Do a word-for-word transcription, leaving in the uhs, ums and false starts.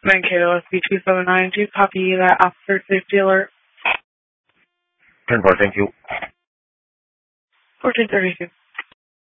Mankato S B two seven nine, do you copy that officer safety alert? ten four, thank you. fourteen thirty-two.